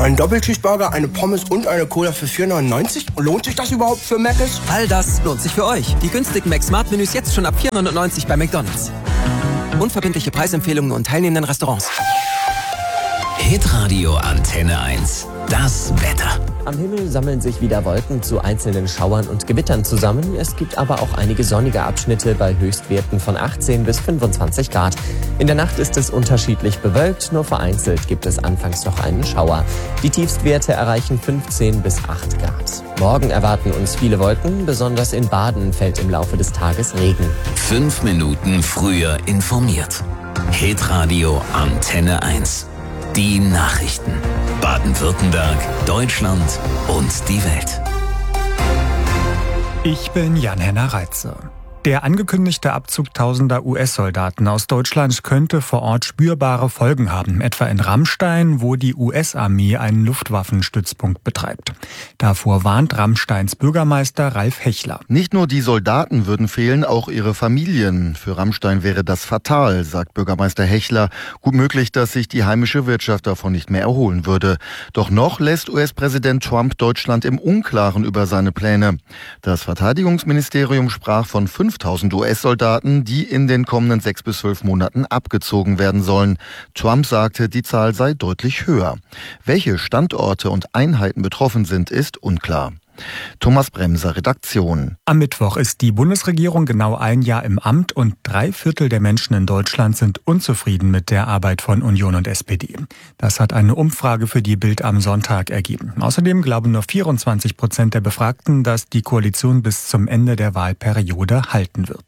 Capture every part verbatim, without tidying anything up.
Ein Doppelcheeseburger, eine Pommes und eine Cola für vier neunundneunzig? Lohnt sich das überhaupt für Mc's? All das lohnt sich für euch. Die günstigen Mac-Smart-Menüs jetzt schon ab vier neunundneunzig bei McDonald's. Unverbindliche Preisempfehlungen und teilnehmenden Restaurants. Hitradio Antenne eins. Das Wetter. Am Himmel sammeln sich wieder Wolken zu einzelnen Schauern und Gewittern zusammen. Es gibt aber auch einige sonnige Abschnitte bei Höchstwerten von achtzehn bis fünfundzwanzig Grad. In der Nacht ist es unterschiedlich bewölkt, nur vereinzelt gibt es anfangs noch einen Schauer. Die Tiefstwerte erreichen fünfzehn bis acht Grad. Morgen erwarten uns viele Wolken, besonders in Baden fällt im Laufe des Tages Regen. Fünf Minuten früher informiert. Hitradio Antenne eins. Die Nachrichten. Baden-Württemberg, Deutschland und die Welt. Ich bin Jan-Henner Reitze. Der angekündigte Abzug tausender U S-Soldaten aus Deutschland könnte vor Ort spürbare Folgen haben, etwa in Ramstein, wo die U S-Armee einen Luftwaffenstützpunkt betreibt. Davor warnt Ramsteins Bürgermeister Ralf Hechler. Nicht nur die Soldaten würden fehlen, auch ihre Familien. Für Ramstein wäre das fatal, sagt Bürgermeister Hechler. Gut möglich, dass sich die heimische Wirtschaft davon nicht mehr erholen würde. Doch noch lässt U S-Präsident Trump Deutschland im Unklaren über seine Pläne. Das Verteidigungsministerium sprach von fünftausend U S-Soldaten, die in den kommenden sechs bis zwölf Monaten abgezogen werden sollen. Trump sagte, die Zahl sei deutlich höher. Welche Standorte und Einheiten betroffen sind, ist unklar. Thomas Bremser, Redaktion. Am Mittwoch ist die Bundesregierung genau ein Jahr im Amt und drei Viertel der Menschen in Deutschland sind unzufrieden mit der Arbeit von Union und S P D. Das hat eine Umfrage für die Bild am Sonntag ergeben. Außerdem glauben nur vierundzwanzig Prozent der Befragten, dass die Koalition bis zum Ende der Wahlperiode halten wird.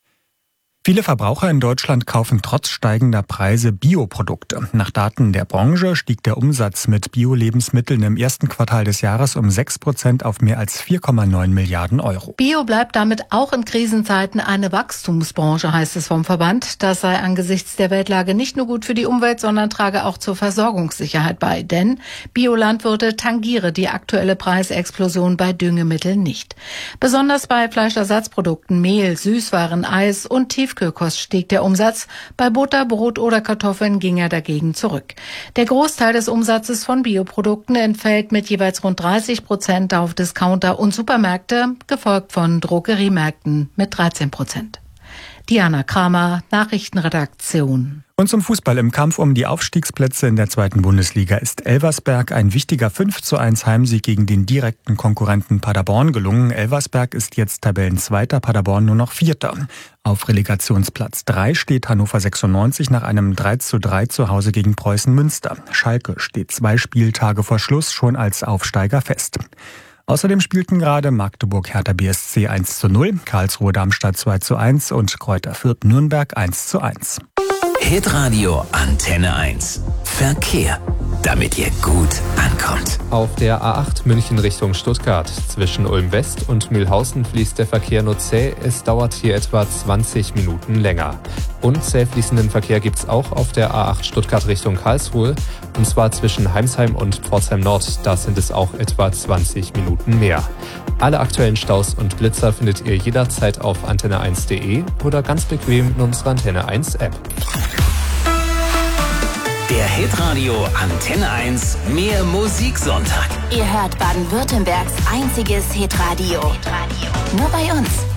Viele Verbraucher in Deutschland kaufen trotz steigender Preise Bioprodukte. Nach Daten der Branche stieg der Umsatz mit Bio-Lebensmitteln im ersten Quartal des Jahres um sechs Prozent auf mehr als vier Komma neun Milliarden Euro. Bio bleibt damit auch in Krisenzeiten eine Wachstumsbranche, heißt es vom Verband. Das sei angesichts der Weltlage nicht nur gut für die Umwelt, sondern trage auch zur Versorgungssicherheit bei. Denn Biolandwirte tangiere die aktuelle Preisexplosion bei Düngemitteln nicht. Besonders bei Fleischersatzprodukten, Mehl, Süßwaren, Eis und Tiefkühlkost stieg der Umsatz. Bei Butter, Brot oder Kartoffeln ging er dagegen zurück. Der Großteil des Umsatzes von Bioprodukten entfällt mit jeweils rund dreißig Prozent auf Discounter und Supermärkte, gefolgt von Drogeriemärkten mit dreizehn Prozent. Diana Kramer, Nachrichtenredaktion. Und zum Fußball. Im Kampf um die Aufstiegsplätze in der zweiten Bundesliga ist Elversberg ein wichtiger fünf zu eins Heimsieg gegen den direkten Konkurrenten Paderborn gelungen. Elversberg ist jetzt Tabellenzweiter, Paderborn nur noch Vierter. Auf Relegationsplatz drei steht Hannover sechsundneunzig nach einem drei zu drei zu Hause gegen Preußen Münster. Schalke steht zwei Spieltage vor Schluss schon als Aufsteiger fest. Außerdem spielten gerade Magdeburg Hertha B S C eins zu null, Karlsruhe Darmstadt zwei zu eins und Kräuter Fürth Nürnberg eins zu eins. Hitradio Antenne eins. Verkehr, damit ihr gut ankommt. Auf der A acht München Richtung Stuttgart. Zwischen Ulm West und Mühlhausen fließt der Verkehr nur zäh. Es dauert hier etwa zwanzig Minuten länger. Und zäh fließenden Verkehr gibt's auch auf der A acht Stuttgart Richtung Karlsruhe. Und zwar zwischen Heimsheim und Pforzheim Nord. Da sind es auch etwa zwanzig Minuten mehr. Alle aktuellen Staus und Blitzer findet ihr jederzeit auf antenne eins punkt de oder ganz bequem in unserer Antenne eins App. Der Hitradio Antenne eins Mehr Musiksonntag. Ihr hört Baden-Württembergs einziges Hitradio. Hitradio. Nur bei uns.